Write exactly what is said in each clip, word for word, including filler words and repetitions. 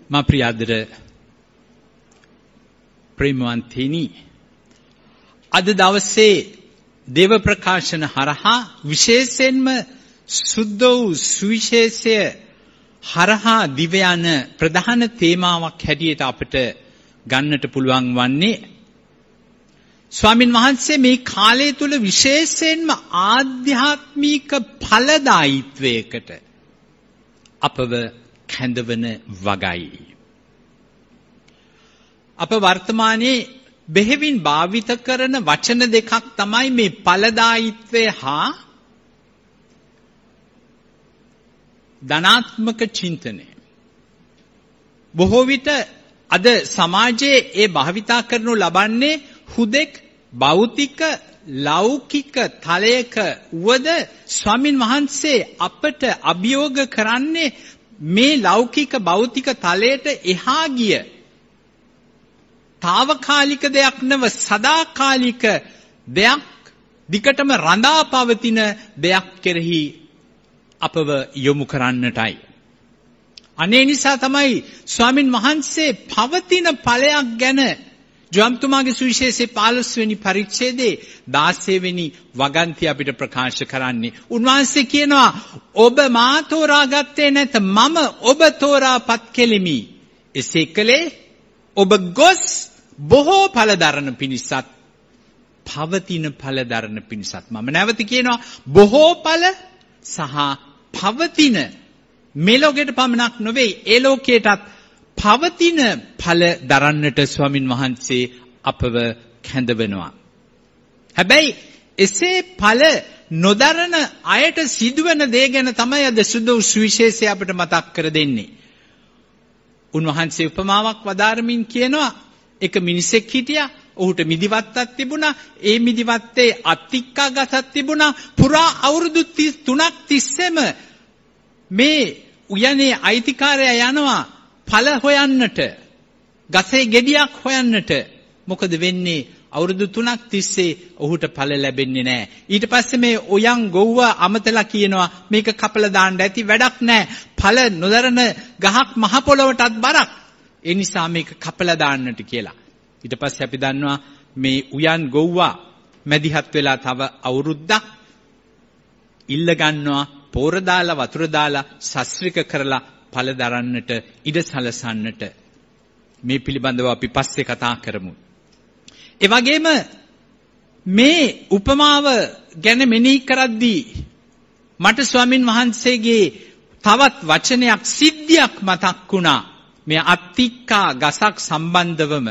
මා ප්‍රියාදර ප්‍රේමවන්තේනි, අද දවසේ දේව ප්‍රකාශන හරහා විශේෂයෙන්ම සුද්ධ වූ සුවිශේෂය හරහා දිව යන ප්‍රධාන තේමාවක් හැටියට අපට ගන්නට පුළුවන් වන්නේ ස්වාමින් වහන්සේ මේ කාලය තුල විශේෂයෙන්ම ආධ්‍යාත්මික ඵලදායීත්වයකට අපව කැඳවන වගයි. අප වර්තමානයේ බෙහෙවින් භාවිත කරන වචන දෙකක් තමයි මේ ඵලදායීත්වය හා ධනාත්මක චින්තනය. බොහෝ විට අද සමාජයේ ඒ භාවිතා කරනු ලබන්නේ හුදෙක් භෞතික ලෞකික තලයක වද ස්වාමින් වහන්සේ අපට අභියෝග කරන්නේ මේ ලෞකික භෞතික තලයට එහා ගිය తాවකාලික දෙයක් නව සදාකාලික දෙයක්, දිකටම රඳා පවතින දෙයක් කෙරෙහි අපව යොමු කරන්නටයි. අනේ නිසා තමයි ස්වාමින් වහන්සේ පවතින ඵලයක් ගැන ජොම්තුමාගේ සුවිශේෂයේ පහළොස් වෙනි පරිච්ඡේදයේ දාසය වෙනි වගන්තිය අපිට ප්‍රකාශ කරන්නේ. උන්වහන්සේ කියනවා ඔබ මා තෝරාගත්තේ නැත, මම ඔබ තෝරාපත් කෙලිමි. එසේ කලේ ඔබ ගොස් බොහෝ ඵල දරන පිණිසත් පවතින ඵල දරන පිණිසත්. මම නැවත කියනවා බොහෝ ඵල සහ පවතින, මෙලොවට පමණක් නොවේ ඒ ලෝකයටත් පවතින ඵල දරන්නට ස්වාමින් වහන්සේ අපව කැඳවනවා. හැබැයි එසේ ඵල නොදරන අයට සිදුවන දේ ගැන තමයි අද සුදු සුවිශේෂය අපට මතක් කර දෙන්නේ. උන්වහන්සේ උපමාවක් වදාරමින් කියනවා එක මිනිසෙක් හිටියා, ඔහුට මිදිවත්තක් තිබුණා. ඒ මිදිවත්තේ අත්තික්කා ගසක් තිබුණා. පුරා අවුරුදු තුනක් තිස්සේම මේ උයනේ අයිතිකාරයා යනවා ඵල හොයන්නට, ගසේ ගෙඩියක් හොයන්නට. මොකද වෙන්නේ? අවුරුදු තුනක් තිස්සේ ඔහුට ඵල ලැබෙන්නේ නැහැ. ඊට පස්සේ මේ ඔයන් ගොව්ව අමතලා කියනවා මේක කපලා දාන්න ඇති, වැඩක් නැහැ. ඵල නොදරන ගහක් මහ පොළොවටත් බරක්. ඒ නිසා මේක කපලා දාන්නට කියලා. ඊට පස්සේ අපි දන්නවා මේ උයන් ගොව්වා මැදිහත් වෙලා තව අවුරුද්දක් ඉල්ල ගන්නවා, පෝර දාලා වතුර දාලා සස්ත්‍රික කරලා ඵල දරන්නට ඉඩ සලසන්නට. මේ පිළිබඳව අපි පස්සේ කතා කරමු. ඒ වගේම මේ උපමාව ගැන මෙනෙහි කරද්දී මට ස්වාමින් වහන්සේගේ තවත් වචනයක්, සිද්ධියක් මතක් වුණා. මේ අත්තික්කා ගසක් සම්බන්ධවම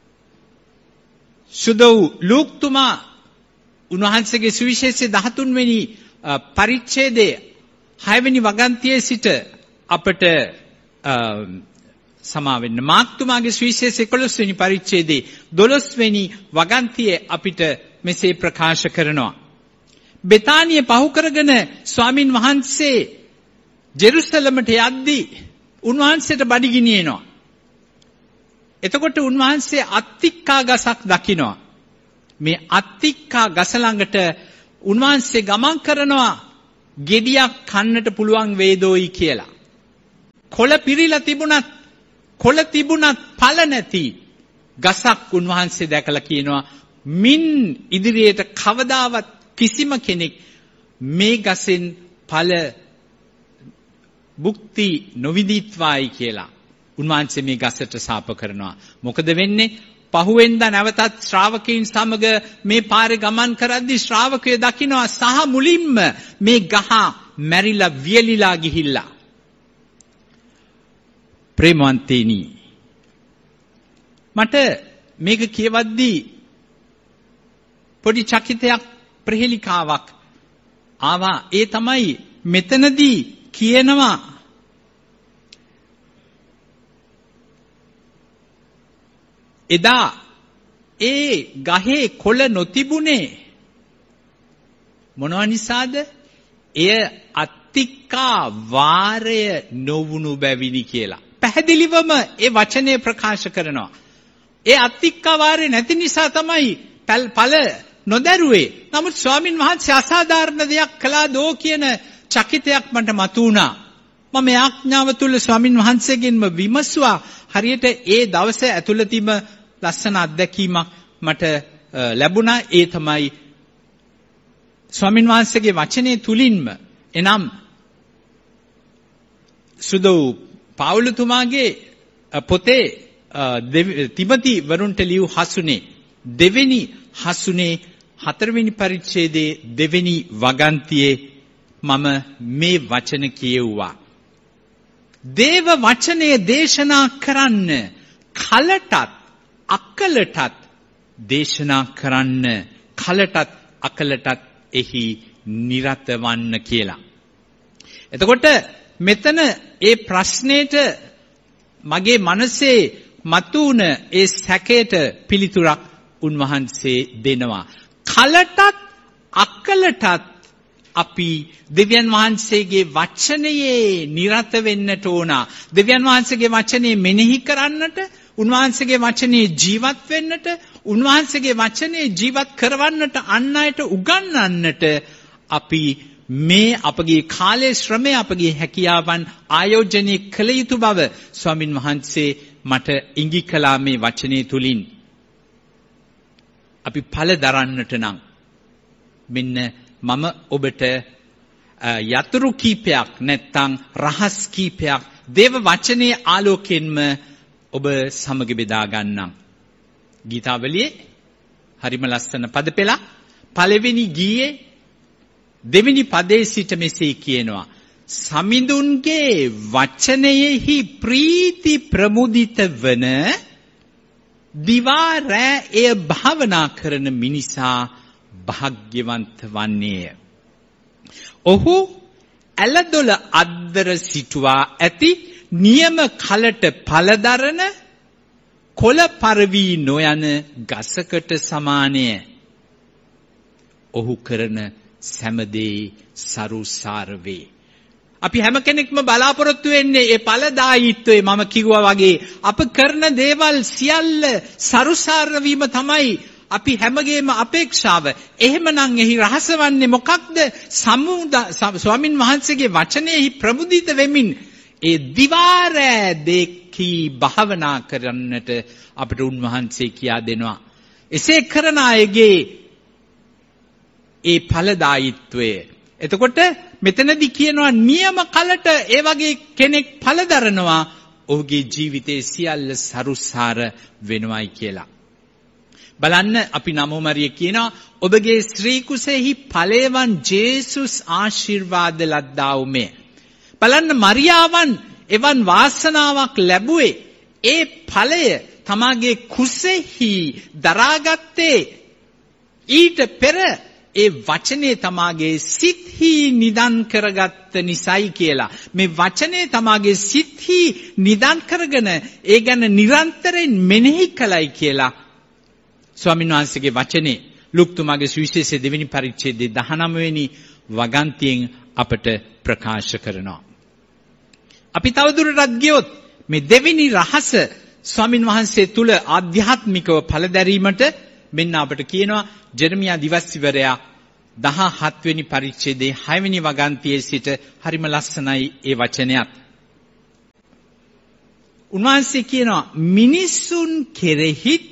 සුදෝ ලූක්තුමා උන්වහන්සේගේ සුවිශේෂයේ දහතුන් වෙනි පරිච්ඡේදයේ හය වෙනි වගන්තියේ සිට අපට සමාවෙන්න. මාර්ක්තුමාගේ සුවිශේෂයේ එකොළොස් වෙනි පරිච්ඡේදයේ දොළොස් වෙනි වගන්තියේ අපිට මෙසේ ප්‍රකාශ කරනවා. බෙතානිය පහු කරගෙන ස්වාමින් වහන්සේ ජෙරුසලමට යද්දී උන්වහන්සේට බඩගිනි එනවා. එතකොට උන්වහන්සේ අත්තික්කා ගසක් දකිනවා. මේ අත්තික්කා ගස ළඟට උන්වහන්සේ ගමන් කරනවා ගෙඩියක් කන්නට පුළුවන් වේදෝයි කියලා. කොළ පිරීලා තිබුණත්, කොළ තිබුණත් ඵල නැති ගසක් උන්වහන්සේ දැකලා කියනවා මින් ඉදිරියට කවදාවත් කිසිම කෙනෙක් මේ ගසෙන් ඵල භුක්ති නොවිදිත්වායි කියලා. උන්වහන්සේ මේ ගසට ශාප කරනවා. මොකද වෙන්නේ? පහුවෙන්දා නැවතත් ශ්‍රාවකයන් සමග මේ පාරේ ගමන් කරද්දී ශ්‍රාවකයෝ දකිනවා සහ මුලින්ම මේ ගහ මැරිලා වියලිලා ගිහිල්ලා. ප්‍රේමවන්තේනි, මට මේක කියවද්දී පොඩි චකිතයක්, ප්‍රහෙලිකාවක් ආවා. ඒ තමයි මෙතනදී කියනවා එදා ඒ ගහේ කොළ නොතිබුණේ මොනවා නිසාද? එය අත්තික්කා වාරය නොවුණු බැවිනි කියලා. පැහැදිලිවම ඒ වචනේ ප්‍රකාශ කරනවා. ඒ අත්තික්කා වාරය නැති නිසා තමයි ඵල නොදරුවේ. නමුත් ස්වාමින් වහන්සේ අසාධාරණ දෙයක් කළා දෝ කියන චකිතයක් මට මතු වුණා. මම යාඥාව තුල ස්වාමින් වහන්සේගෙන්ම විමසුවා හරියට ඒ දවසේ ඇතුළතින්ම ලස්සන අත්දැකීමක් මට ලැබුණා. ඒ තමයි ස්වාමින් වහන්සේගේ වචනේ තුලින්ම එනම් සුදු පාවුලතුමාගේ පොතේ තිමති වරුන්ට ලියු හසුනේ දෙවෙනි හසුනේ හතරවෙනි පරිච්ඡේදයේ දෙවෙනි වගන්තියේ මම මේ වචන කියෙව්වා. දේව වචනේ දේශනා කරන්න කලටත් අකලටත් දේශනා කරන්න කලටත් අකලටත් එහි නිරත වන්න කියලා. එතකොට මෙතන ඒ ප්‍රශ්නෙට මගේ මනසේ මතුවන ඒ සැකයට පිළිතුරක් උන්වහන්සේ දෙනවා. කලටත් අකලටත් අපි දෙවියන් වහන්සේගේ වචනයේ නිරත වෙන්නට ඕන. දෙවියන් වහන්සේගේ වචනේ මෙනෙහි කරන්නට, උන්වහන්සේගේ වචනේ ජීවත් වෙන්නට, උන්වහන්සේගේ වචනේ ජීවත් කරවන්නට, අන් අයට උගන්වන්නට අපි මේ අපගේ කාලයේ ශ්‍රමය, අපගේ හැකියාවන් ආයෝජනය කළ යුතු බව ස්වාමින් වහන්සේ මට ඉඟි කළා මේ වචනේ තුලින්. අපි ඵල දරන්නට නම් මෙන්න මම ඔබට යතුරු කීපයක් නැත්තම් රහස් කීපයක් දේව වචනේ ආලෝකයෙන්ම ඔබ සමග බෙදා ගන්නම්. ගීතාවලියේ හරිම ලස්සන පද පෙළක්. පළවෙනි ගීයේ දෙවෙනි පදයේ සිට මෙසේ කියනවා: සමිඳුන්ගේ වචනයෙහි ප්‍රීති ප්‍රමුදිත වන දිවා රෑ එය භාවනා කරන මිනිසා භාග්‍යවන්ත වන්නේය. ඔහු ඇලදොල අද්දර සිටුවා ඇති නියම කලට පළදරන කොළ පරවී නොයන ගසකට සමානය. ඔහු කරන සෑමදේ සරුසාර වේ. අපි හැම කෙනෙක්ම බලාපොරොත්තු වෙන්නේ ඒ ඵලදායීත්වයේ. මම කිව්වා වගේ අප කරන දේවල් සියල්ල සරුසාර වීම තමයි අපි හැමගේම අපේක්ෂාව. එහෙමනම් එහි රහස වන්නේ මොකක්ද? ස්වාමින් වහන්සේගේ වචනයෙහි ප්‍රමුදිත වෙමින් ඒ දිවාරෑ දෙකී භාවනා කරන්නට අපට උන්වහන්සේ කියා දෙනවා. එසේ කරන අයගේ ඒ ඵලදායීත්වය. එතකොට මෙතනදී කියනවා නියම කලට ඒ වගේ කෙනෙක් ඵල දරනවා, ඔහුගේ ජීවිතයේ සියල්ල සරුසාර වෙනවයි කියලා. බලන්න අපි නමෝ මරිය කියනවා ඔබගේ ශ්‍රී කුසෙහි ඵලයවන් ජේසුස් ආශිර්වාද ලද්දා උමේ. බලන්න මරියාවන් එවන් වාසනාවක් ලැබුවේ ඒ ඵලය තමාගේ කුසෙහි දරාගත්තේ ඊට පෙර ඒ වචනේ තමාගේ සිත්හි නිදන් කරගත්ත නිසයි කියලා. මේ වචනේ තමාගේ සිත්හි නිදන් කරගෙන ඒ ගැන නිරන්තරයෙන් මෙනෙහි කළයි කියලා ස්වාමීන් වහන්සේගේ වචනේ ලුක්තුමාගේ සුවිශේෂයේ දෙවෙනි පරිච්ඡේදයේ දහනවය වෙනි වගන්තියෙන් අපට ප්‍රකාශ කරනවා. අපි තවදුරටත් ගියොත් මේ දෙවෙනි රහස ස්වාමීන් වහන්සේ තුල ආධ්‍යාත්මිකව ඵලදැරීමට මෙන්න අපට කියනවා ජෙරමියා දිවස්සිවරයා දහහත් වෙනි පරිච්ඡේදයේ හය වෙනි වගන්තියේ සිට හරිම ලස්සනයි ඒ වචනයත්. උන්වහන්සේ කියනවා මිනිසුන් කෙරෙහිත්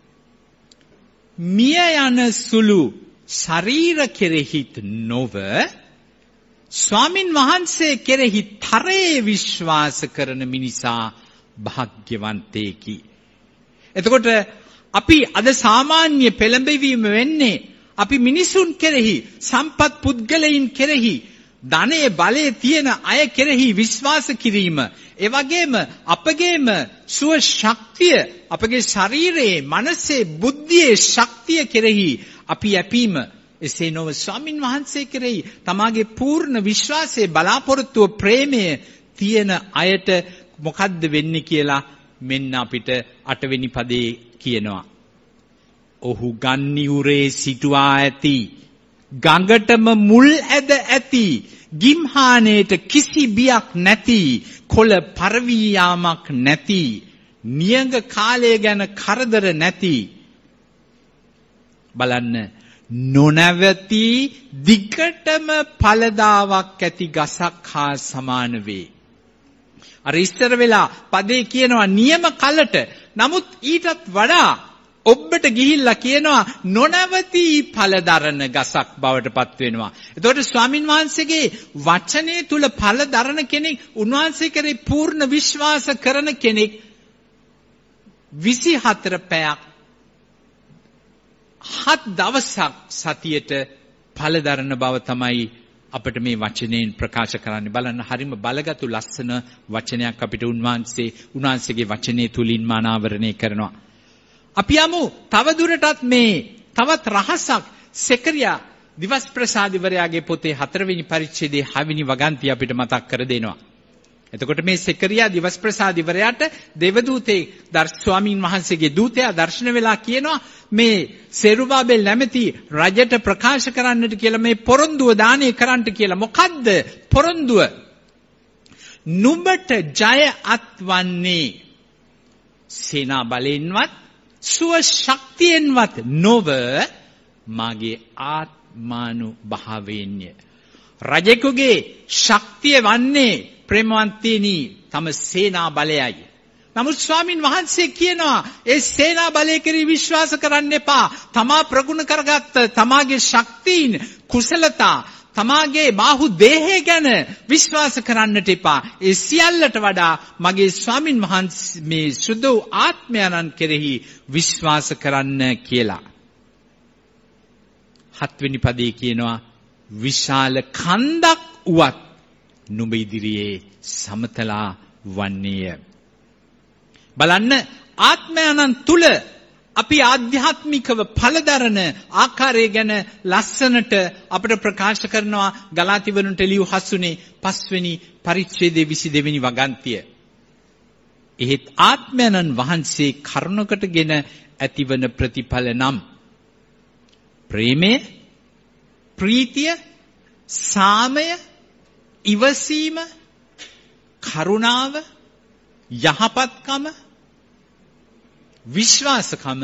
මිය යන සුළු ශරීර කෙරෙහිත් නොව ස්වාමින් වහන්සේ කෙරෙහි තරයේ විශ්වාස කරන මිනිසා භාග්‍යවන්තයෙකි. එතකොට අපි අද සාමාන්‍ය පෙළඹවීම වෙන්නේ අපි මිනිසුන් කෙරෙහි, සම්පත් පුද්ගලයන් කෙරෙහි, ධනයේ බලයේ තියෙන අය කෙරෙහි විශ්වාස කිරීම. ඒ වගේම අපගේම සුව ශක්තිය, අපගේ ශරීරයේ, මනසේ, බුද්ධියේ ශක්තිය කෙරෙහි අපි යැපීම. එසේ නොව ස්වාමින් වහන්සේ කෙරෙහි තමාගේ පූර්ණ විශ්වාසයේ, බලාපොරොත්තුව, ප්‍රේමය තියෙන අයට මොකද්ද වෙන්නේ කියලා මෙන්න අපිට අටවෙනි පදේ කියනවා. ඔහු ගන්නියුරේ සිටුවා ඇති, ගඟටම මුල් ඇද ඇති, ගිම්හානේට කිසි බියක් නැති, කොළ පරවී යාමක් නැති, නියඟ කාලය ගැන කරදර නැති. බලන්න, නොනවති දිගටම ඵලදාවක් ඇති ගසක් හා සමාන වේ. අර ඉස්සර වෙලා පදේ කියනවා නියම කලට. නමුත් ඊටත් වඩා ඔබට ගිහිල්ලා කියනවා නොනවති ඵලදරන ගසක් බවට පත් වෙනවා. එතකොට ස්වාමින් වහන්සේගේ වචනේ තුල ඵලදරන කෙනෙක්, උන්වහන්සේ කෙරෙහි පූර්ණ විශ්වාස කරන කෙනෙක් විසිහතර පැයක් හත් දවසක් සතියට ඵලදරන බව තමයි අපිට මේ වචනයෙන් ප්‍රකාශ කරන්න. බලන්න හරිම බලගතු ලස්සන වචනයක් අපිට උන්වහන්සේ උන්වහන්සේගේ වචනේ තුලින් මානාවරණය කරනවා. අපි යමු තවදුරටත් මේ තවත් රහසක් සෙකරියා දිවස් ප්‍රසාදිවරයාගේ පොතේ හතරවෙනි පරිච්ඡේදයේ හයවෙනි වගන්තිය අපිට මතක් කර දෙනවා. එතකොට මේ සෙකරියා දිවස් ප්‍රසාදිවරයාට දෙවදූතේ දර් ස්වාමීන් වහන්සේගේ දූතයා දර්ශන වෙලා කියනවා මේ සෙරුබාබෙල් නැමැති රජට ප්‍රකාශ කරන්නට කියලා මේ පොරොන්දුව දානය කරන්නට කියලා. මොකද්ද පොරොන්දුව? නුඹට ජය අත්වන්නේ සේනා බලයෙන්වත් සුව ශක්තියෙන්වත් නොව මාගේ ආත්මානුභාවයෙන්ය. රජෙකුගේ ශක්තිය වන්නේ ප්‍රේමවන්තේනි තම සේනා බලයයි. නමුත් ස්වාමින් වහන්සේ කියනවා ඒ සේනා බලය කෙරෙහි විශ්වාස කරන්න එපා. තමා ප්‍රගුණ කරගත්ත තමාගේ ශක්තියින් කුසලතා තමාගේ බාහු දේහය ගැන විශ්වාස කරන්නට එපා. ඒ සියල්ලට වඩා මගේ ස්වාමින් වහන්සේ මේ සුදු ආත්මයන්න් කෙරෙහි විශ්වාස කරන්න කියලා. හත්වෙනි පදේ කියනවා විශාල කන්දක් උවත් නුඹ ඉදිරියේ සමතලා වන්නේය. බලන්න ආත්මයන්න් තුල අපි ආධ්‍යාත්මිකව ඵලදරන ආකාරය ගැන ලස්සනට අපිට ප්‍රකාශ කරනවා ගලාතිවරුන්ට ලියු හසුනේ පස්වෙනි පරිච්ඡේදයේ විසි දෙවෙනි වගන්තිය. එහෙත් ආත්මයන්න් වහන්සේ කරුණකටගෙන ඇතිවන ප්‍රතිඵල නම් ප්‍රේමය, ප්‍රීතිය, සාමය, ඉවසීම, කරුණාව, යහපත්කම, විශ්වාසකම,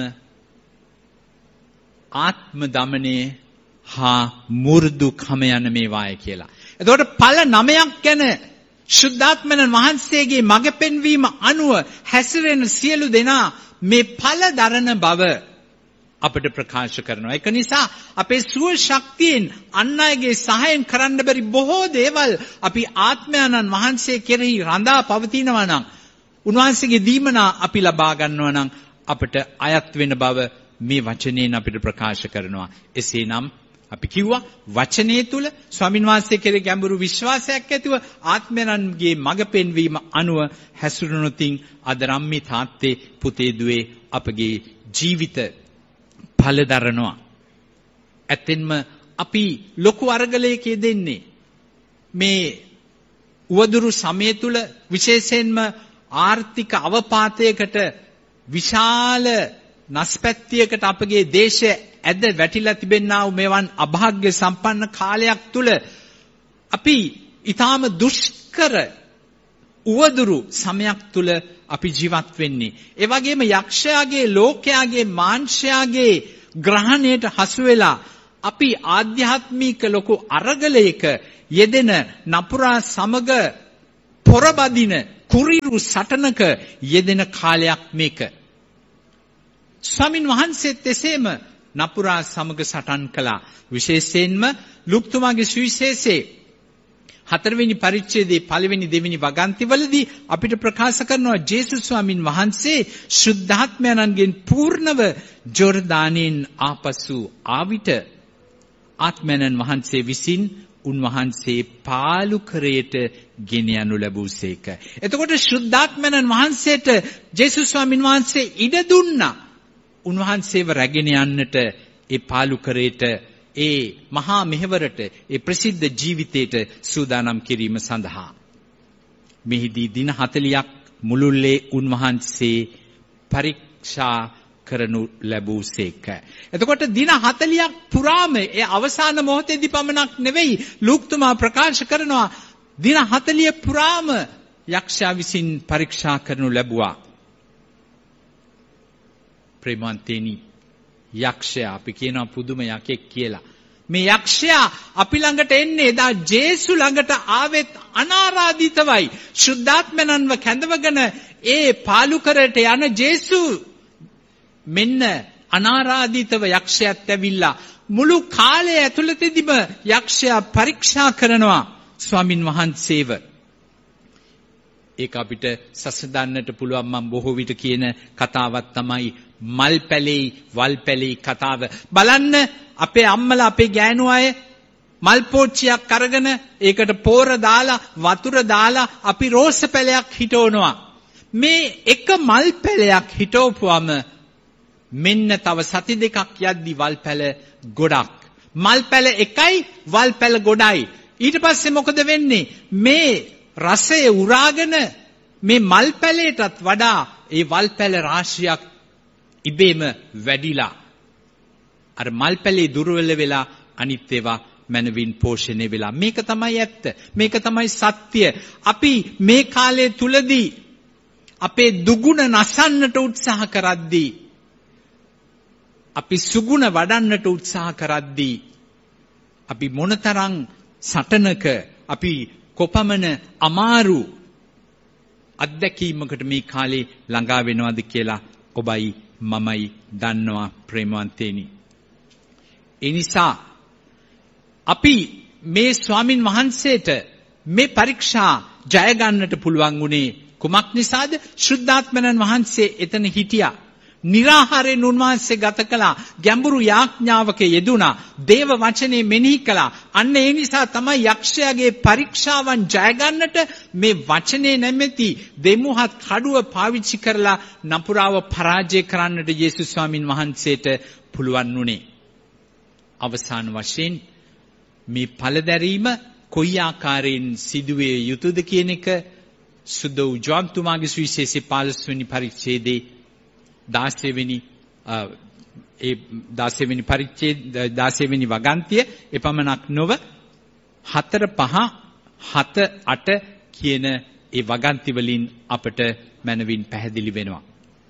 ආත්ම දමනය හා මු르දුකම යන මේවාය කියලා. එතකොට ඵල නමයක් ගැන ශුද්ධාත්මයන් වහන්සේගේ මඟ පෙන්වීම අනුව හැසිරෙන සියලු දෙනා මේ ඵල දරන බව අපිට ප්‍රකාශ කරනවා. ඒක නිසා අපේ සුව ශක්තියෙන් අන් අයගේ සහායෙන් කරන්න බැරි බොහෝ දේවල් අපි ආත්මයන්න් වහන්සේ කෙරෙහි රඳා පවතිනවා නම්, උන්වහන්සේගේ දීමනා අපි ලබා ගන්නවා නම් අපට අයත් වෙන බව මේ වචනයෙන් අපිට ප්‍රකාශ කරනවා. එසේනම් අපි කිව්වා වචනේ තුල ස්වාමින් වහන්සේ කෙරෙහි ගැඹුරු විශ්වාසයක් ඇතිව ආත්මයන්ගේ මඟ පෙන්වීම අනුව හැසිරුණොතින් අද රම්මි තාත්තේ පුතේ දුවේ අපගේ ජීවිත ඵල දරනවා. ඇත්තෙන්ම අපි ලොකු අරගලයක යෙදෙන්නේ මේ උවදුරු සමය තුල, විශේෂයෙන්ම ආර්ථික අවපාතයකට විශාල නස්පැත්තියකට අපගේ දේශය ඇද වැටිලා තිබෙනා වූ මෙවන් අභාග්‍ය සම්පන්න කාලයක් තුල අපි ඊටාම දුෂ්කර උවදුරු සමයක් තුල අපි ජීවත් වෙන්නේ. ඒ වගේම යක්ෂයාගේ, ලෝකයාගේ, මාංශයාගේ ග්‍රහණයට හසු වෙලා අපි ආධ්‍යාත්මික ලොකු අරගලයක යෙදෙන නපුරා සමග පොරබදින කුරිරු සටනක යෙදෙන කාලයක් මේක. ස්වාමින් වහන්සේත් එසේම නපුරා සමග සටන් කළා. විශේෂයෙන්ම ලුක්තුමාගේ සුවිශේෂයේ හතරවෙනි පරිච්ඡේදයේ පළවෙනි දෙවෙනි වගන්තිවලදී අපිට ප්‍රකාශ කරනවා ජේසුස් ස්වාමින් වහන්සේ ශුද්ධාත්මයන්ගෙන් පූර්ණව ජෝර්දානෙන් ආපසු ආවිත ආත්මයන් වහන්සේ විසින් උන්වහන්සේ පාලුකරයට ගෙන යනු ලැබුසේක. එතකොට ශුද්ධාත්මයන් වහන්සේට ජේසුස් ස්වාමින් වහන්සේ ඉඩ දුන්නා උන්වහන්සේව රැගෙන යන්නට ඒ පාලුකරයට, ඒ මහා මෙහෙවරට, ඒ ප්‍රසිද්ධ ජීවිතයට සූදානම් කිරීම සඳහා. මෙහිදී දින හතළියක් මුළුල්ලේ උන්වහන්සේ පරීක්ෂා කරනු ලැබුසේක. එතකොට දින හතළියක් පුරාම, ඒ අවසාන මොහොතේදී පමණක් නෙවෙයි, ලූක්තුමා ප්‍රකාශ කරනවා දින හතළිය පුරාම යක්ෂයා විසින් පරීක්ෂා කරනු ලැබුවා. ප්‍රේමවන්තේනි, යක්ෂයා අපි කියනවා පුදුම යකෙක් කියලා. මේ යක්ෂයා අපි ළඟට එන්නේ එදා ජේසු ළඟට ආවෙත් අනාරාධිතවයි. ශුද්ධාත්මනන්ව කැඳවගෙන ඒ පාලුකරට යන ජේසු මෙන්න අනාරාධිතව යක්ෂයාත් ඇවිල්ලා මුළු කාලය ඇතුළතදීම යක්ෂයා පරීක්ෂා කරනවා ස්වාමින් වහන්සේව. ඒක අපිට සසඳන්නට පුළුවන්. මම බොහෝ විට කියන කතාවක් තමයි මල් පැලේ වල් පැලේ කතාව. බලන්න අපේ අම්මලා අපේ ගෑනු අය මල් පෝච්චියක් අරගෙන ඒකට පෝර දාලා වතුර දාලා අපි රෝස පැලයක් හිටවනවා. මේ එක මල් පැලයක් හිටවපුවම මෙන්න තව සති දෙකක් යද්දි වල් පැල ගොඩක්. මල් පැල එකයි වල් පැල ගොඩයි. ඊට පස්සේ මොකද වෙන්නේ? මේ රසය උරාගෙන මේ මල් පැලයටත් වඩා ඒ වල් පැල රාශියක් ඉබේම වැඩිලා අර මල් පැලේ දුර්වල වෙලා අනිත් ඒවා මනවින් පෝෂණය වෙලා. මේක තමයි ඇත්ත. මේක තමයි සත්‍ය. අපි මේ කාලය තුලදී අපේ දුගුණ නසන්නට උත්සාහ කරද්දී, අපි සුගුණ වඩන්නට උත්සාහ කරද්දී, අපි මොනතරම් සටනක, අපි කොපමණ අමාරු අත්දැකීමකට මේ කාලේ ළඟා වෙනවද කියලා ඔබයි මමයි දන්නවා ප්‍රේමවන්තේනි. ඒ නිසා අපි මේ ස්වාමින් වහන්සේට මේ පරීක්ෂා ජය ගන්නට පුළුවන් වුණේ කුමක් නිසාද? ශුද්ධාත්මයන් වහන්සේ එතන හිටියා. निराहाරයෙන් උන්වහන්සේ ගත කළා. ගැඹුරු යාඥාවක යෙදුණා. දේව වචනේ මෙනෙහි කළා. අන්න ඒ නිසා තමයි යක්ෂයාගේ පරීක්ෂාවන් ජය ගන්නට මේ වචනේ නැමැති දෙමුහත් කඩුව පාවිච්චි කරලා නපුරාව පරාජය කරන්නට යේසුස් ස්වාමින් වහන්සේට පුළුවන් වුණේ. අවසාන වශයෙන් මේ පළදැරීම කොයි ආකාරයෙන් සිදුවේ යුතුද කියන එක සුද්ධ වූ ජෝන් තුමාගේ සුවිශේෂී පළොස් වෙනි පරිච්ඡේදයේ දාසය වෙනි ඒ දාසය වෙනි පරිච්ඡේද දාසය වෙනි වගන්තිය එපමණක් නොව හතර පහ හත අට කියන ඒ වගන්ති වලින් අපට මනවින් පැහැදිලි වෙනවා.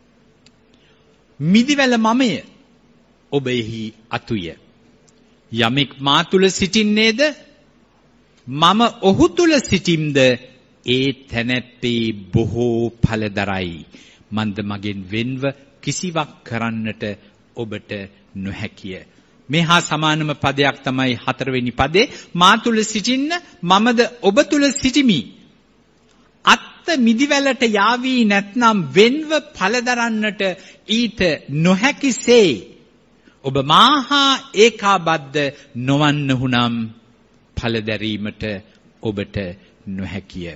මිදිවැල මමය ඔබෙහි අතුය. යමෙක් මා තුල සිටින්නේද මම ඔහු තුල සිටිම්ද ඒ තැනැත්තේ බොහෝ ඵලදරයි. මන්ද මගෙන් වෙන්ව කිසිවක් කරන්නට ඔබට නොහැකිය. මේ හා සමානම පදයක් තමයි හතරවෙනි පදේ. මා තුල සිටින්න මමද ඔබ තුල සිටිමි. අත්ත මිදිවැලට යාවී නැත්නම් වෙන්ව ඵලදරන්නට ඊට නොහැකිසේ ඔබ මාහා ඒකාබද්ධ නොවන්නහුනම් ඵලදැරීමට ඔබට නොහැකිය.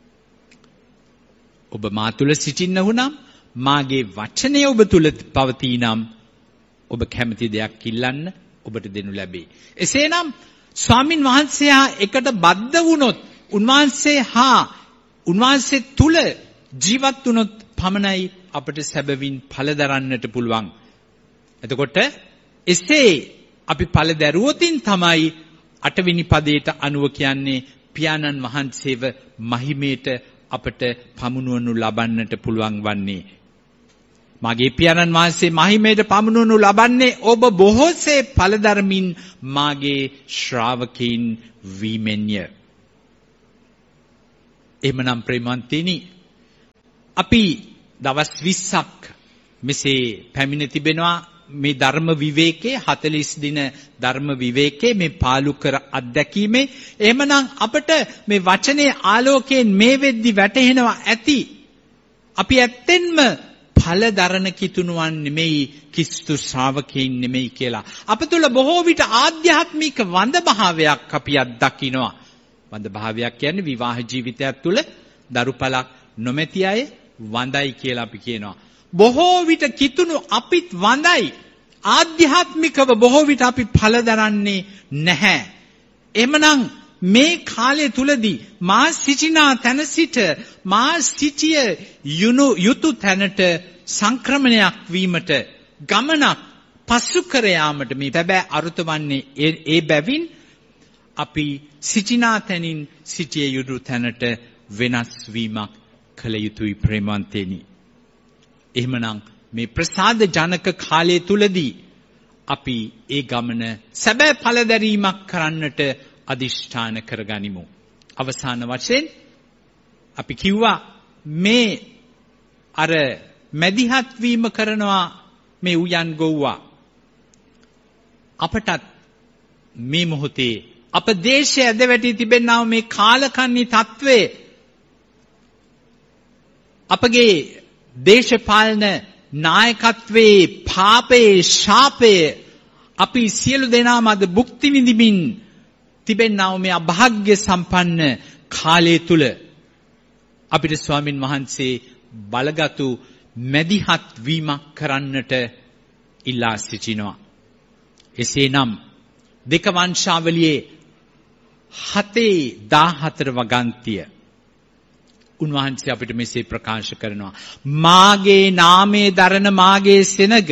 ඔබ මා තුල සිටින්නහුනම් මාගේ වචනය ඔබ තුල පවතිනම් ඔබ කැමති දෙයක් ඉල්ලන්න ඔබට දෙනු ලැබේ. එසේනම් ස්වාමින් වහන්සේ හා එකට බද්ධ වුණොත්, උන්වහන්සේ හා උන්වහන්සේ තුල ජීවත් වුණොත් පමණයි අපට සැබවින් ඵල දරන්නට පුළුවන්. එතකොට එසේ අපි ඵල දරුවොතින් තමයි අටවෙනි පදයට අනුව කියන්නේ පියාණන් වහන්සේව මහිමේට අපට පමුණුවනු ලබන්නට පුළුවන් වන්නේ. මාගේ පියාණන් වහන්සේ මහිමේට පමුණුවනු ලබන්නේ ඔබ බොහෝසේ ඵල ධර්මින් මාගේ ශ්‍රාවකීන් වීමෙන්ය. එහෙමනම් ප්‍රේමන්තිනි, අපි දවස් විස්සක් මෙසේ පැමිණ තිබෙනවා. මේ ධර්ම විවේකයේ හතළිස් දින ධර්ම විවේකයේ මේ පාලුකර අත්දැකීමේ එහෙමනම් අපට මේ වචනේ ආලෝකයෙන් මේ වෙද්දි වැටහෙනවා ඇති අපි ඇත්තෙන්ම ඵල දරන කිතුණුවන් නෙමෙයි, ක්‍රිස්තුස් ශ්‍රාවකයන් නෙමෙයි කියලා. අප තුළ බොහෝ විට ආධ්‍යාත්මික වඳ භාවයක් අපි අත්දකිනවා. වඳ භාවයක් කියන්නේ විවාහ ජීවිතයක් තුළ දරුපලක් නොමැති අය වඳයි කියලා අපි කියනවා. බොහෝ විට කිතුණු අපිත් වඳයි. ආධ්‍යාත්මිකව බොහෝ විට අපි ඵල දරන්නේ නැහැ. එමනම් මේ කාලය තුලදී මා සිටිනා තැන සිට මා සිටිය යුතු යුතු තැනට සංක්‍රමණයක් වීමට, ගමනක් පසු කර යාමට මේ බැබෑ අරුතවන්නේ ඒ බැවින් අපි සිටිනා තැනින් සිටිය යුතු තැනට වෙනස් වීමක් කළ යුතුයි ප්‍රේමවන්තේනි. එහෙමනම් මේ ප්‍රසාද ජනක කාලය තුලදී අපි ඒ ගමන සැබෑ ඵලදැරීමක් කරන්නට අදිෂ්ඨාන කරගනිමු. අවසාන වශයෙන් අපි කිව්වා මේ අර මැදිහත් වීම කරනවා මේ උයන් ගොව්වා. අපටත් මේ මොහොතේ අප දේශයේ ඇද වැටි තිබෙනා මේ කාලකන්ණි තත්වයේ අපගේ දේශපාලන නායකත්වයේ පාපයේ ශාපයේ අපි සියලු දෙනාම අද භුක්ති විඳිමින් තිබෙනා මේ අභාග්‍ය සම්පන්න කාලය තුල අපිට ස්වාමින් වහන්සේ බලගතු මැදිහත් වීමක් කරන්නට ඉල්ලා සිටිනවා. එසේනම් දෙක වංශාවලියේ හතේ දාහතර වගන්තිය උන්වහන්සේ අපිට මෙසේ ප්‍රකාශ කරනවා. මාගේ නාමයේ දරන මාගේ සෙනග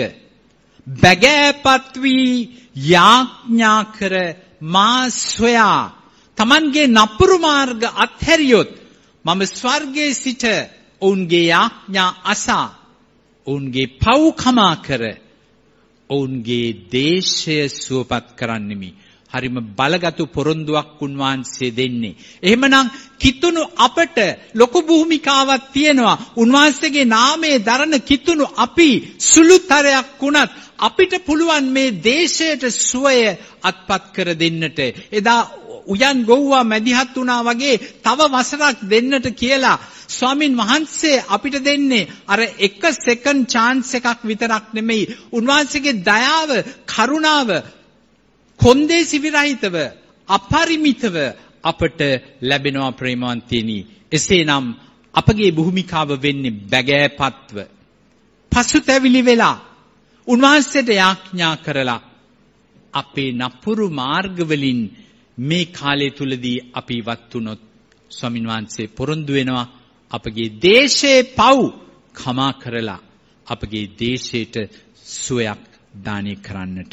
බැගෑපත් වී යාඥා කර මා සොයා තමන්ගේ නපුරු මාර්ග අත්හැරියොත් මම ස්වර්ගයේ සිට ඔවුන්ගේ යාඥා අසා ඔවුන්ගේ පව් කමා කර ඔවුන්ගේ දේශය සුවපත් කරන්නෙමි. හරිම බලගතු පොරොන්දුවක් උන්වහන්සේ දෙන්නේ. එහෙමනම් කිතුණු අපට ලොකු භූමිකාවක් තියෙනවා. උන්වහන්සේගේ නාමයේ දරන කිතුණු අපි සුළුතරයක් වුණත් අපිට පුළුවන් මේ දේශයට සුවය අත්පත් කර දෙන්නට. එදා උයන් ගොව්වා මැදිහත් වුණා වගේ තව වසරක් දෙන්නට කියලා ස්වාමින් වහන්සේ අපිට දෙන්නේ අර එක සෙකන්ඩ් chance එකක් විතරක් නෙමෙයි. උන්වහන්සේගේ දයාව, කරුණාව කොන්දේසි විරහිතව අපරිමිතව අපට ලැබෙනවා ප්‍රේමවන්තයනි. එසේනම් අපගේ භූමිකාව වෙන්නේ බැගෑපත්ව පසුතැවිලි වෙලා උන්වහන්සේට යාඥා කරලා අපේ නපුරු මාර්ගවලින් මේ කාලය තුලදී අපි ඉවත් වුණොත් ස්වාමින් වහන්සේ පොරොන්දු වෙනවා අපගේ දේශේ පව් කමා කරලා අපගේ දේශයට සුවයක් දානය කරන්නට.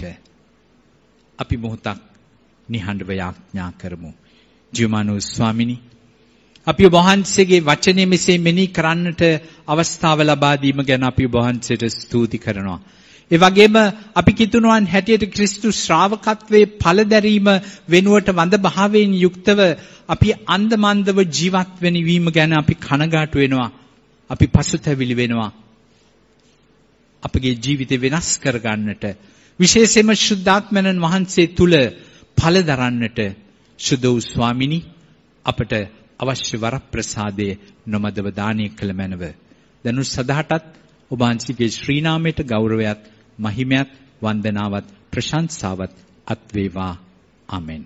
අපි මොහොතක් නිහඬව යාඥා කරමු. ජීවමානෝ ස්වාමිනී, අපි ඔබ වහන්සේගේ වචනේ මෙසේ මෙනෙහි කරන්නට අවස්ථාව ලබා දීම ගැන අපි ඔබ වහන්සේට ස්තුති කරනවා. ඒ වගේම අපි කිතුණුවන් හැටියට ක්‍රිස්තු ශ්‍රාවකත්වයේ ඵලදැරීම වෙනුවට වඳ භාවයෙන් යුක්තව අපි අන්දමන්දව ජීවත් වෙන වීම ගැන අපි කනගාටු වෙනවා. අපි පසුතැවිලි වෙනවා. අපගේ ජීවිතය වෙනස් කරගන්නට, විශේෂයෙන්ම ශුද්ධාත්මයන් වහන්සේ තුල ඵල දරන්නට සුදු ස්වාමිනී අපට අවශ්‍ය වරප්‍රසාදයේ නොමදව දානය කළ මැනව. දනු සදාටත් ඔබ වහන්සේගේ ශ්‍රී නාමයට ගෞරවයත්, මහිමයත්, වන්දනාවත්, ප්‍රශංසාවත් අත් වේවා. ආමෙන්.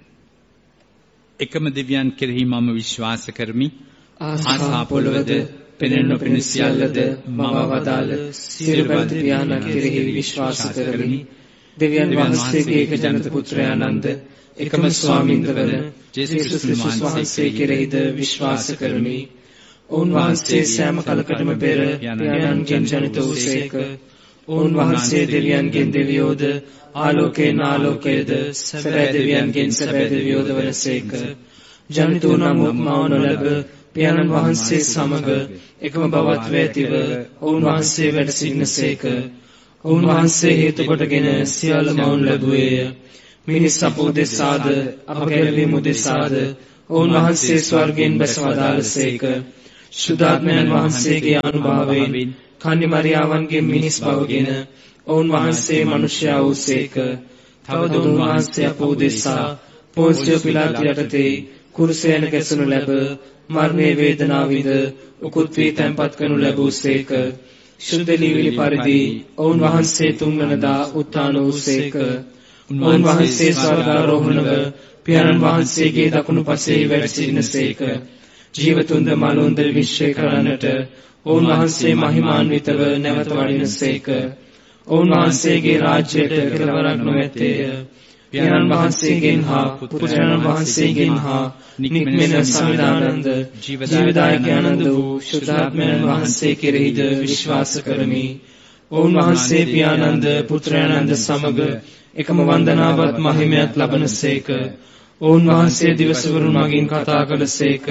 එකම දෙවියන් කෙරෙහි මම විශ්වාස කරමි. ආසා පොළොවද පෙනෙන නොපෙනෙන සියල්ලද මම වදාළ සියලු බන්ධ පියාණන් කෙරෙහි විශ්වාස කරමි. දෙවියන් වහන්සේගේ එක ජනත පුත්‍රයානන්ද එකම ස්වාමින්ද වන ජේසුස් වහන්සේ කෙරෙහිද විශ්වාස කරමි. ඔවුන් වහන්සේ සෑම කලකටම පෙර පියාණන්ගෙන් ජනිත වූසේක. ඔවුන් වහන්සේ දෙවියන්ගෙන් දෙවියෝද ආලෝකයෙන් ආලෝකයේද සැබෑ දෙවියන්ගෙන් සැබෑ දෙවියෝද වනසේක. ජනිත වූ නමුත් මව නොලැබ පියාණන් වහන්සේ සමග එකම බවත්ව ඇතිව ඔවුන් වහන්සේ වැඩ සිටිනසේක. ඔවුන් වහන්සේ හේතු කොටගෙන සියල්ල මවුන් ලැබුවේය. මිනිස් අප උදෙසාද අප ගැලවීම උදෙසාද ඔවුන් වහන්සේ ස්වර්ගයෙන් බැස වදාළසේක. ශුද්ධාත්මයන් වහන්සේගේ අනුභවයෙන් කන්‍ය මරියාවන්ගේ මිනිස් බවගෙන ඔවුන් වහන්සේ මනුෂ්‍යයා වූසේක. තවද ඔවුන් වහන්සේ අප උදෙසා පොන්සිය පිලාතු යටතේ කුරුසයන ගැසුණු ලැබ මරණයේ වේදනාවිද උකුත් වී තැන්පත් කරනු ලැබූසේක. ශුද්ධ ලීවිලි පරිදි ඔවුන් වහන්සේ තුන්වනදා උත්ථාන වූසේක. ඔවුන් වහන්සේ ස්වර්ගාරෝහණව පියාණන් වහන්සේගේ දකුණු පසේ වැඩ සිටිනසේක. ජීවතුන්ද මලුන්ද විශ්වය කරන්නට ඔවුන් වහන්සේ මහිමාන්විතව නැවත වඩිනසේක. ඔවුන් වහන්සේගේ රාජ්‍යයට කෙලවරක් නොමැත්තේය. පියාණන් වහන්සේගෙන් හා පුත්‍රයන් වහන්සේගෙන් හා නික්මෙන සමිදානන්ද ජීවදායක ආනන්ද වූ ශුද්ධාත්මයන් වහන්සේ කෙරෙහිද විශ්වාස කරමි. ඔවුන් වහන්සේ පියාණන්ද පුත්‍රයන්ද සමග එකම වන්දනාවත් මහිමයත් ලබනසේක. ඔවුන් වහන්සේ දිවසවරුන් මගින් කතා කළසේක.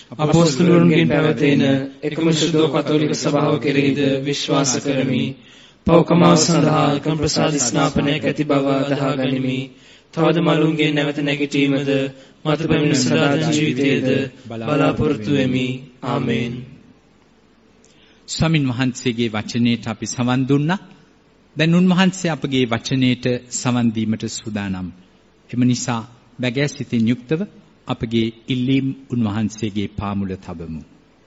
අපොස්තලවරුන්ගෙන් පැවතෙන එකම ශුද්ධ කතෝලික සභාව කෙරෙහිද විශ්වාස කරමි. පෞකමාව සඳහා එකම ප්‍රසාද ස්නාපනයක් ඇති බව අදහා ගනිමි. තවද මළුන්ගේ නැවත නැගිටීමද මතු පැමිණි සදාතන ජීවිතයේද බලාපොරොත්තු වෙමි. ආමේන්. ස්වාමින් වහන්සේගේ වචනයට අපි සවන් දුන්නා. දැන් උන්වහන්සේ අපගේ වචනයට සවන් දීමට සූදානම්. එම නිසා බැගෑ සිතින් යුක්තව අපගේ ඉල්ලීම් උන්වහන්සේගේ පාමුල තබමු.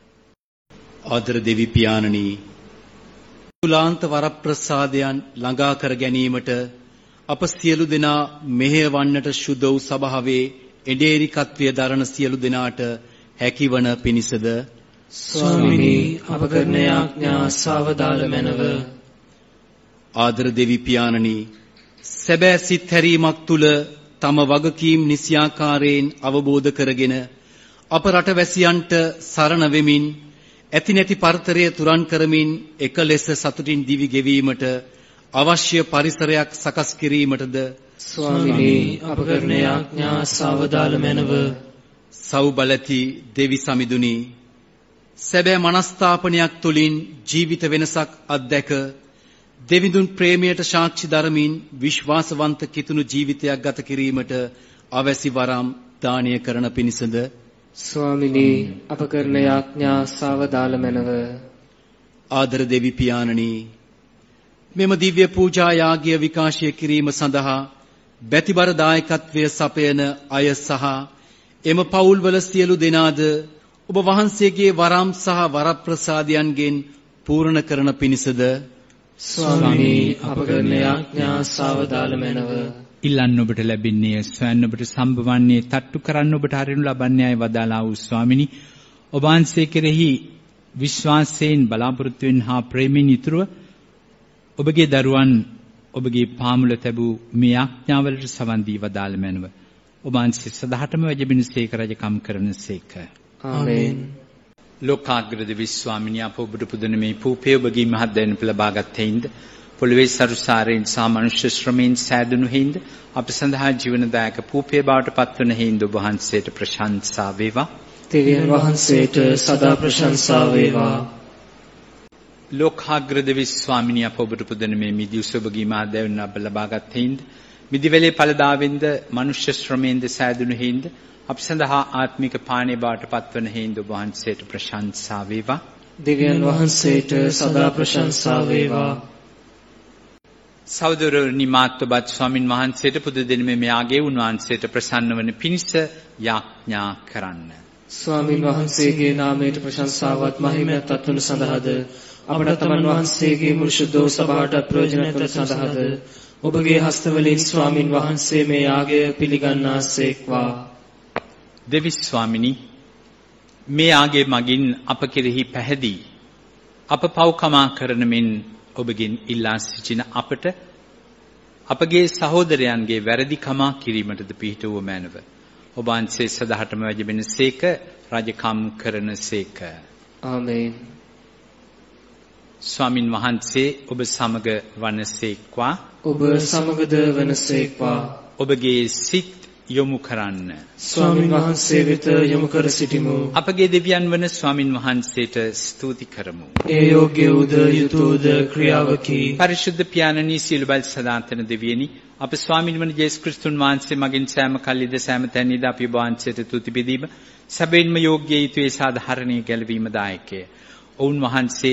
ආදර දෙවි පියාණනි, තුලාන්ත වරප්‍රසාදයන් ළඟා කර ගැනීමට අප සියලු දෙනා මෙහෙයවන්නට ශුද්ධ වූ සභාවේ එඩේරිකත්වය දරන සියලු දෙනාට හැකිවන පිණිසද ස්වාමීනි අප කරන යාඥා සාවදාල මැනව. ආදර දෙවි පියාණනි, සැබෑ සිත් හැරීමක් තුල තම වගකීම් නිසියාකාරයෙන් අවබෝධ කරගෙන අප රටවැසියන්ට සරණ වෙමින් ඇති නැති පරතරය තුරන් කරමින් එක ලෙස සතුටින් දිවි ගෙවීමට අවශ්‍ය පරිසරයක් සකස් කිරීමටද ස්වාමීනි අප කරන යාඥා සාවදාල මැනව. සෞබලති දෙවි සමිඳුනි, සැබෑ මනස්ථාපනයක් තුළින් ජීවිත වෙනසක් අත්දැක දෙවිඳුන් ප්‍රේමයට සාක්ෂි දරමින් විශ්වාසවන්ත කිතුණු ජීවිතයක් ගත කිරීමට අවැසි වරම් දානය කරන පිණිසද ස්වාමීනි අප කරන යාඥා සාවදාල මැනව. ආදර දෙවි පියාණනි, මෙම දිව්‍ය පූජා යාගය විකාශය කිරීම සඳහා බැතිබර දායකත්වය සපයන අය සහ එම පවුල්වල සියලු දෙනාද ඔබ වහන්සේගේ වරම් සහ වරප්‍රසාදයන්ගෙන් පූර්ණ කරන පිණිසද ස්වාමීනි අප කරන යාඥා සාවදාල මැනව. ඉල්ලන්න ඔබට ලැබෙන්නේ, සොයන්න ඔබට සම්භවන්නේ, තට්ටු කරන්න ඔබට හරිනු ලබන්නේ අය වදාලා වූ ස්වාමිනී, ඔබ වහන්සේ කෙරෙහි විශ්වාසයෙන් බලාපොරොත්තුවෙන් හා ප්‍රේමයෙන් යුතුව ඔබගේ දරුවන් ඔබගේ පාමුල තැබූ මේ ආඥාවලට සවන් දී වදාළ මැනව. ඔබ වහන්සේ සදාටම වැජබිනසේක රජකම් කරනසේක. ආමේන්. ලෝකාග්‍රද විශ්වාමිනිය අප ඔබට පුදන මේ පූපේ ඔබගේ මහත් දැනුම ලබාගත් හේින්ද පොළවේ සරුසාරයෙන් සහ මනුෂ්‍ය ශ්‍රමයෙන් සෑදුණු හේින්ද අප සඳහා ජීවනදායක පූපේ බවට පත්වන හේින්ද ඔබ වහන්සේට ප්‍රශංසා වේවා. දෙවියන් වහන්සේට සදා ප්‍රශංසා වේවා. ලෝකාග්‍රද විශ්වාමිනිය අප ඔබට පුදන මේ මිදි උසබගේ මහත් දැනුම අප ලබාගත් හේින්ද මිදිවැලේ ඵලදාවෙන්ද මනුෂ්‍ය ශ්‍රමයෙන්ද සෑදුණු හේින්ද අප සඳහා ආත්මික පාණය බවට පත්වන හේින්ද ඔබ වහන්සේට ප්‍රශංසා වේවා. දෙවියන් වහන්සේට සදා ප්‍රශංසා වේවා. සහෝදරනි, මාත්වබත් ස්වාමින් වහන්සේට පුද දෙන මේ යාගේ උන්වහන්සේට ප්‍රසන්න වන පිණිස යාඥා කරන්න. ස්වාමින් වහන්සේගේ නාමයට ප්‍රශංසාවත් මහිමයත් අත්වන සඳහාද අපට තමන් වහන්සේගේ මුළු ශුද්ධ සභාවට ප්‍රයෝජනවත් සඳහාද ඔබගේ හස්තවලින් ස්වාමින් වහන්සේ මේ යාගය පිළිගන්නාසේක්වා. දෙවි ස්වාමිනී, මේ යාගේ මගින් අප කෙරෙහි පැහැදී අප පව්කමා කරන මෙන් ඔබගෙන් ඉල්ලා සිටින අපට අපගේ සහෝදරයන්ගේ වැරදි කමා කිරීමටද පිහිට වූ මැනව. ඔබ වහන්සේ සදාටම වැජබෙනසේක රජකම් කරනසේක. ආමේන්. ස්වාමින් වහන්සේ ඔබ සමග වනසේක්වා. ඔබ සමගද වනසේක්වා. ඔබගේ සිත් යොමු කරන්න ස්වාමින් වහන්සේ වෙත යොමු කර සිටිමු. අපගේ දෙවියන් වන ස්වාමින් වහන්සේට ස්තුති කරමු. ඒ යෝග්‍ය උද යුතුයද ක්‍රියාවකි. පරිශුද්ධ පියාණනි, සියලු බල සදාතන දෙවියනි, අප ස්වාමින් වන ජේසුස් ක්‍රිස්තුන් වහන්සේ මගින් සෑම කල්ලිද සෑම තැනදීද අපි ඔබ වහන්සේට තුති බෙදීම සැබවින්ම යෝග්‍ය යුතුය සාධාරණීය ගැලවීම දායකය. ඔවුන් වහන්සේ